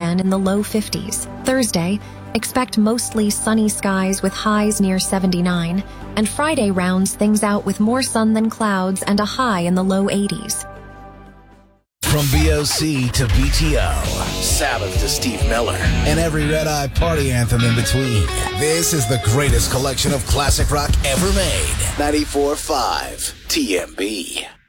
again in the low 50s. Thursday, expect mostly sunny skies with highs near 79, and Friday rounds things out with more sun than clouds and a high in the low 80s. From VOC to BTO, Sabbath to Steve Miller, and every Red Eye party anthem in between. This is the greatest collection of classic rock ever made. 94.5 TMB.